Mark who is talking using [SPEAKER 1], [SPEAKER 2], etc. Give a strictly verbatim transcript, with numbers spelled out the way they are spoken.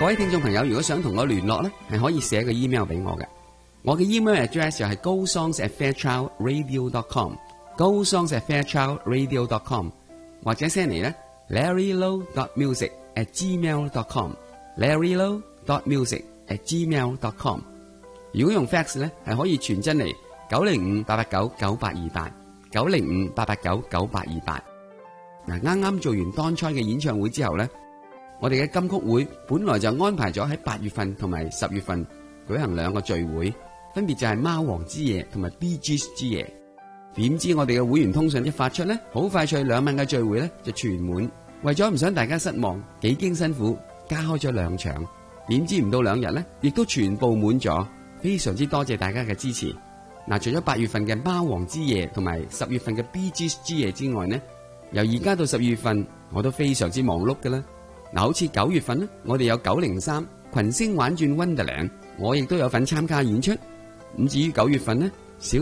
[SPEAKER 1] 各位聽眾朋友，如果想同我聯絡咧，係可以寫個 email 俾我嘅。我嘅 email address 就係 go songs at fairchild radio dot com，go songs at fairchild radio dot com， 或者 send 嚟咧 larry low dot music at gmail dot com，larry low dot music at gmail dot com。如果用 fax 咧，係可以傳真嚟九零五八八九九八二八，九零五八八九九八二八。嗱，啱啱做完當初嘅演唱會之後咧，我哋嘅金曲會本來就安排咗喺八月份同埋十月份舉行兩個聚會，分別就係貓王之夜同埋 Bee Gees 之夜。點知我哋嘅會員通訊一發出咧，好快脆兩晚嘅聚會咧就全滿。為咗唔想大家失望，幾經辛苦加開咗兩場，點知唔到兩日咧，亦都全部滿咗。非常之多謝大家嘅支持。嗱，除咗八月份嘅貓王之夜同埋十月份嘅 Bee Gees 之夜之外呢，由而家到十月份我都非常之忙碌嘅啦。嗱，好似九月份呢，我哋有九零三群星玩轉 Wonderland，我亦都有份參加演出。咁至於九月份呢，